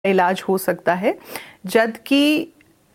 इलाज हो सकता है, जबकि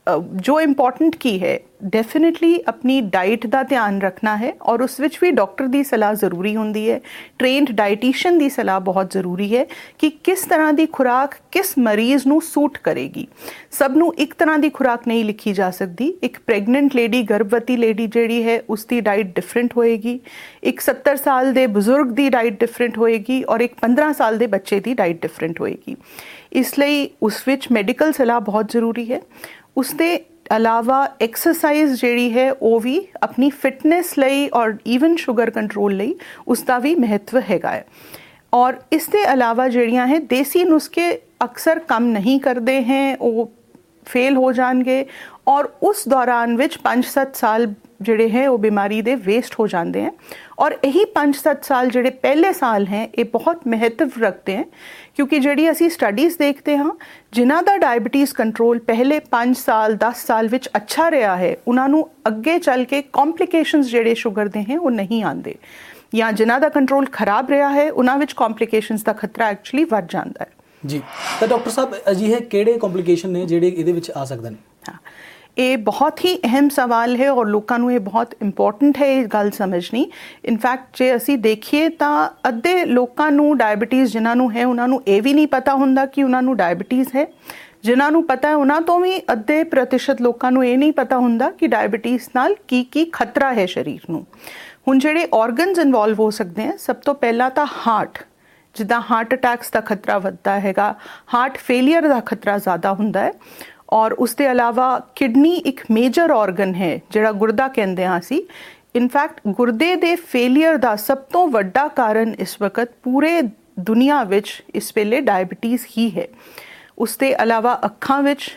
जो इंपॉर्टेंट की है डेफिनेटली अपनी डाइट का ध्यान रखना है और उस विच भी डॉक्टर की सलाह जरूरी होंदी है। ट्रेंड डाइटिशियन की सलाह बहुत जरूरी है कि किस तरह की खुराक किस मरीज़ नू सूट करेगी। सब नू एक तरह की खुराक नहीं लिखी जा सकती। एक प्रेगनेंट लेडी गर्भवती लेडी जिहड़ी है उसकी डाइट डिफरेंट होएगी, एक 70 साल के बजुर्ग की डाइट डिफरेंट होएगी और एक 15 साल के बच्चे की डाइट डिफरेंट होएगी। इसलिए उस विच मैडिकल सलाह बहुत जरूरी है। उसके अलावा एक्सरसाइज जिहड़ी है वो भी अपनी फिटनेस लई और ईवन शुगर कंट्रोल लई उसका भी महत्व हैगा है। और इसके अलावा जिहड़ियां हैं देसी नुस्खे अक्सर काम नहीं करते हैं, वो फेल हो जाएंगे और उस दौरान विच 5-7 साल जिहड़े हैं वो बीमारी दे वेस्ट हो जाते हैं। और यही 5-7 साल जिहड़े पहले साल हैं ये बहुत महत्व रखते हैं, क्योंकि जिहड़ी असी स्टडीज़ देखते हैं जिन्हां दा डायबिटीज़ कंट्रोल पहले 5 साल 10 साल विच अच्छा रहा है उन्होंने अगे चल के कॉम्प्लीकेशनस जिहड़े शुगर दे हैं वो नहीं आते, या जिन्हां दा कंट्रोल खराब रहा है उन्हां विच कॉम्प्लीकेशनस का खतरा एक्चुअली वध जाता है। जी, तो डॉक्टर साहब अजिहे किहड़े कॉम्प्लीकेशन ने जिहड़े इहदे विच आ सकदे ने? हाँ, ये बहुत ही अहम सवाल है और लोगों को ये बहुत इंपॉर्टेंट है ये गल समझनी। इनफैक्ट जे असी देखिए तो अद्धे लोगों को डायबिटीज़ जिन्होंने है उन्होंने ये भी नहीं पता होंदा कि उन्होंने डायबिटीज़ है। जिन्होंने पता है उन्होंने तो भी अद्धे प्रतिशत लोगों को ये नहीं पता होंदा कि डायबिटीज़ नाल की खतरा है शरीर नूं। हुण जिहड़े ऑर्गनस इन्वॉल्व हो सकते हैं, सब तो पहला तो हार्ट, जिद्दां हार्ट अटैक्स का खतरा वधदा हैगा, हार्ट फेलियर का खतरा ज़्यादा हुंदा है। और उसके अलावा किडनी एक मेजर ऑर्गन है जिहड़ा गुरदा कहंदे हां असीं। इनफैक्ट गुरदे दे फेलियर का सब तो वड्डा कारण इस वक्त पूरे दुनिया विच इस वेले डायबिटीज़ ही है। उसके अलावा अखां विच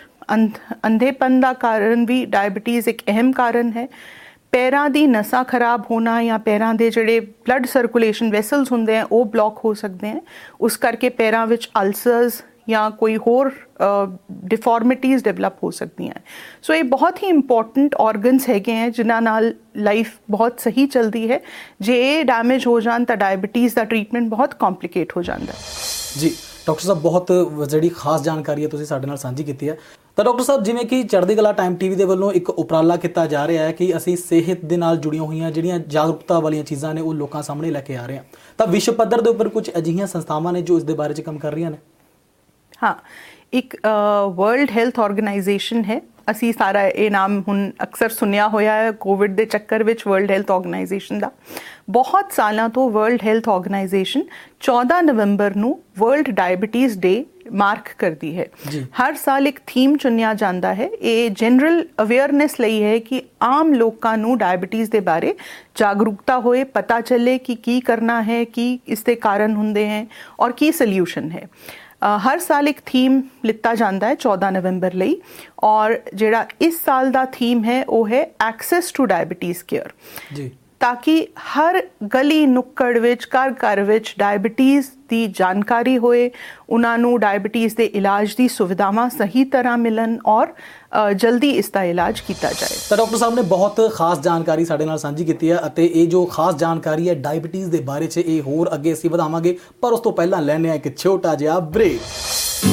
अंधेपन का कारण भी डायबिटीज़ एक अहम कारण है। पैरां दी नसां खराब होना या पैरां दे जिहड़े ब्लड सर्कुलेशन वैसल्स हुंदे हैं वो ब्लॉक हो सकते हैं, उस करके पैरां विच अल्सर्स या कोई होर डिफॉर्मिटीज़ डेवलप हो सकती हैं। सो ये बहुत ही इंपॉर्टेंट ऑर्गनस हैगे हैं जिन्हां नाल लाइफ बहुत सही चलती है। जे डैमेज हो जान तो डायबिटीज़ का ट्रीटमेंट बहुत कॉम्प्लीकेट हो जाता है। जी डॉक्टर साहब, बहुत जिहड़ी खास जानकारी है तुसीं साडे नाल सांझी कीती है। तो डॉक्टर साहब, जिवें कि चढ़दी कला टाइम टीवी के वल्लों एक उपराला किया जा रहा है कि असीं सेहत दे नाल जुड़ियां हुई जिहड़ियां जागरूकता वाली चीज़ां ने वो लोगों सामने लैके आ रहे हैं, तो विश्व पद्धर के उपर कुछ अजिहियां संस्थावां ने जो इस दे बारे च काम कर रही ने? हाँ, एक वर्ल्ड हेल्थ ऑर्गेनाइजेशन है, असी सारा ये नाम हुण अक्सर सुनिया होया है कोविड के चक्कर विच वर्ल्ड हेल्थ ऑर्गेनाइजेशन का। बहुत सालों तो वर्ल्ड हेल्थ ऑर्गेनाइजेशन 14 नवंबर नू वर्ल्ड डायबिटीज़ डे मार्क करती है। हर साल एक थीम चुनिया जाता है, ये जनरल अवेयरनेस लई है कि आम लोगों नू डायबिटीज़ के बारे जागरूकता होए, पता चले कि की करना है, कि इसके कारण हुंदे हैं और की सल्यूशन है। हर साल एक थीम लिता जाता है 14 नवंबर लई, और जिहड़ा इस साल का थीम है वो है एक्सेस टू डायबिटीज़ केयर, ताकि हर गली नुक्कड़ विच घर विच डायबिटीज़ की जानकारी होए, उन्होंने डायबिटीज़ के इलाज की सुविधावां सही तरह मिलन और जल्दी इसका इलाज किया जाए। तो डॉक्टर साहब ने बहुत खास जानकारी साडे नाल सांझी की है, अते ये जो खास जानकारी है डायबिटीज़ के बारे च ये होर अगे असीं वधावांगे, पर उस तो पहलां लैणे एक छोटा जिहा ब्रेक।